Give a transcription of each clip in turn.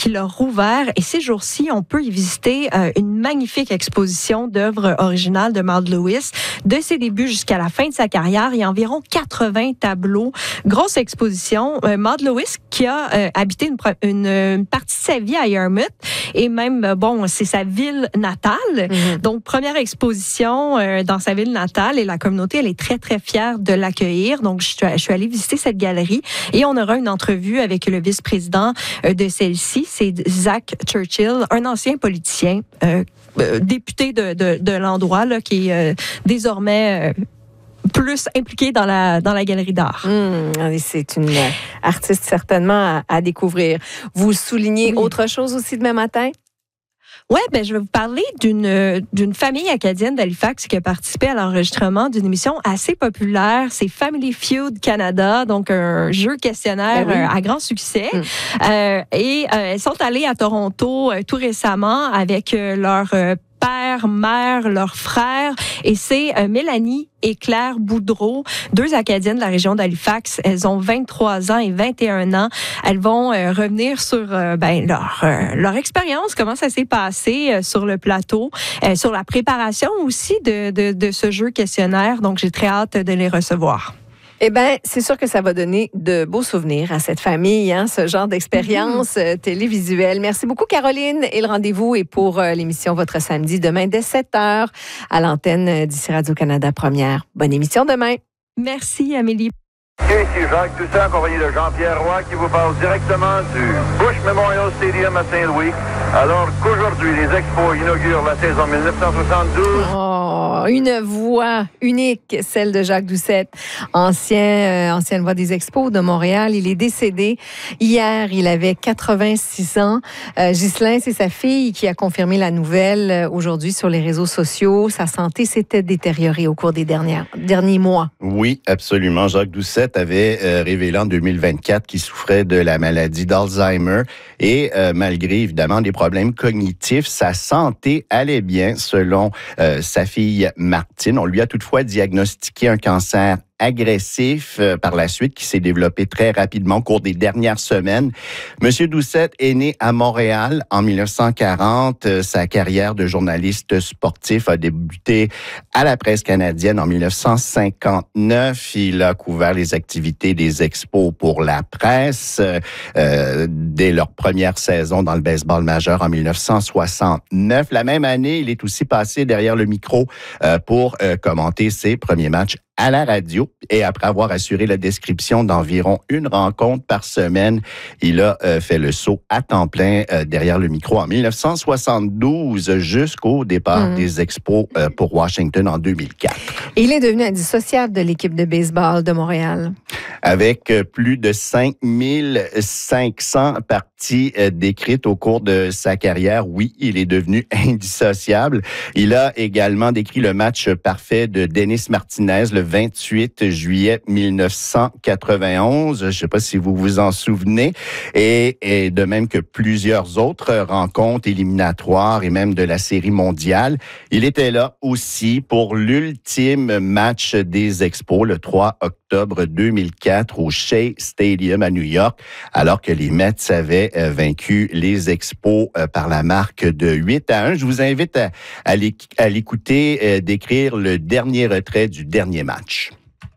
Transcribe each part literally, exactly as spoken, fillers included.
qu'il a rouvert. Et ces jours-ci, on peut y visiter euh, une magnifique exposition d'œuvres originales de Maud Lewis. De ses débuts jusqu'à la fin de sa carrière, il y a environ quatre-vingts tableaux. Grosse exposition. Euh, Maud Lewis qui a euh, habité une, une, une partie de sa vie à Yarmouth et même, euh, bon, c'est sa ville natale. Mm-hmm. Donc, première exposition euh, dans sa ville natale et la communauté, elle est très, très fière de l'accueillir. Donc, je suis, je suis allée visiter cette galerie et on aura une entrevue avec le vice-président euh, de celle-ci. C'est Zach Churchill, un ancien politicien, euh, euh, député de, de, de l'endroit, là, qui est euh, désormais... Euh, plus impliqué dans la dans la galerie d'art. Mmh, c'est une artiste certainement à, à découvrir. Vous soulignez oui. autre chose aussi demain matin? Ouais, ben je vais vous parler d'une d'une famille acadienne d'Halifax qui a participé à l'enregistrement d'une émission assez populaire. C'est Family Feud Canada, donc un jeu questionnaire ben oui. à grand succès. Mm. Euh, et euh, elles sont allées à Toronto euh, tout récemment avec euh, leur euh, père, mère, leur frère, et c'est euh, Mélanie et Claire Boudreau, deux Acadiennes de la région d'Halifax. Elles ont vingt-trois ans et vingt et un ans. Elles vont euh, revenir sur euh, ben, leur, euh, leur expérience, comment ça s'est passé euh, sur le plateau, euh, sur la préparation aussi de, de, de ce jeu questionnaire. Donc, j'ai très hâte de les recevoir. Eh bien, c'est sûr que ça va donner de beaux souvenirs à cette famille, hein, ce genre d'expérience mmh. télévisuelle. Merci beaucoup, Caroline. Et le rendez-vous est pour euh, l'émission Votre Samedi, demain dès sept heures, à l'antenne d'ici Radio-Canada Première. Bonne émission demain. Merci, Amélie. Ici Jacques Doucet, en compagnie de Jean-Pierre Roy, qui vous parle directement du Bush Memorial Stadium à Saint-Louis, alors qu'aujourd'hui, les Expos inaugurent la saison dix-neuf cent soixante-douze. Oh, une voix unique, celle de Jacques Doucet, ancien, euh, ancienne voix des Expos de Montréal. Il est décédé hier, il avait quatre-vingt-six ans. Euh, Ghislain, c'est sa fille qui a confirmé la nouvelle euh, aujourd'hui sur les réseaux sociaux. Sa santé s'était détériorée au cours des dernières, derniers mois. Oui, absolument. Jacques Doucet avait euh, révélé en deux mille vingt-quatre qu'il souffrait de la maladie d'Alzheimer et euh, malgré évidemment des problèmes cognitifs, sa santé allait bien selon euh, sa fille Martine. On lui a toutefois diagnostiqué un cancer agressif euh, par la suite qui s'est développé très rapidement au cours des dernières semaines. Monsieur Doucet est né à Montréal en dix-neuf cent quarante. Euh, sa carrière de journaliste sportif a débuté à la Presse canadienne en dix-neuf cent cinquante-neuf. Il a couvert les activités des Expos pour la presse euh, dès leur première saison dans le baseball majeur en dix-neuf cent soixante-neuf. La même année, il est aussi passé derrière le micro euh, pour euh, commenter ses premiers matchs à la radio. Et après avoir assuré la description d'environ une rencontre par semaine, il a euh, fait le saut à temps plein euh, derrière le micro en dix-neuf cent soixante-douze jusqu'au départ mmh. des Expos euh, pour Washington en deux mille quatre. Et il est devenu indissociable de l'équipe de baseball de Montréal. Avec euh, plus de cinq mille cinq cents parties euh, décrites au cours de sa carrière, oui, il est devenu indissociable. Il a également décrit le match parfait de Dennis Martinez le vingt-huit juillet dix-neuf cent quatre-vingt-onze. Je ne sais pas si vous vous en souvenez. Et, et de même que plusieurs autres rencontres éliminatoires et même de la série mondiale. Il était là aussi pour l'ultime match des Expos le trois octobre deux mille quatre au Shea Stadium à New York, alors que les Mets avaient euh, vaincu les Expos euh, par la marque de huit à un. Je vous invite à, à l'écouter euh, décrire le dernier retrait du dernier match.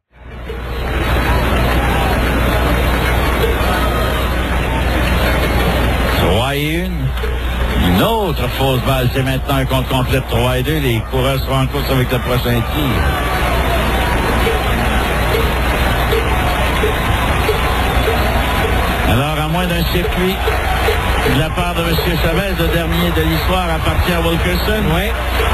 trois et un. Une autre fausse balle. C'est maintenant un compte complet de trois et deux. Les coureurs seront en course avec le prochain tir. Alors, à moins d'un circuit de la part de M. Chavez, le dernier de l'histoire appartient à Wilkerson. Oui.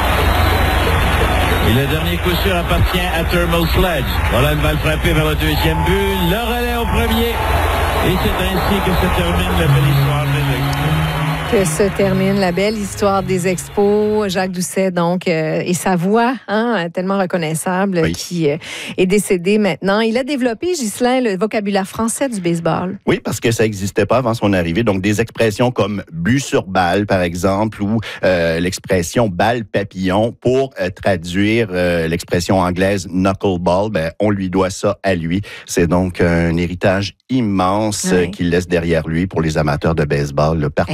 Et le dernier coup sûr appartient à Thermal Sledge. Voilà une balle frappée vers le deuxième but. Le relais au premier. Et c'est ainsi que se termine la belle histoire des Expos. Que se termine la belle histoire des Expos. Jacques Doucet, donc, euh, et sa voix, hein, tellement reconnaissable, oui. qui euh, est décédé maintenant. Il a développé, Ghislain, le vocabulaire français du baseball. Oui, parce que ça n'existait pas avant son arrivée. Donc, des expressions comme but sur balle, par exemple, ou euh, l'expression balle papillon pour euh, traduire euh, l'expression anglaise knuckleball. Ben, on lui doit ça à lui. C'est donc un héritage immense oui. euh, qu'il laisse derrière lui pour les amateurs de baseball. Là,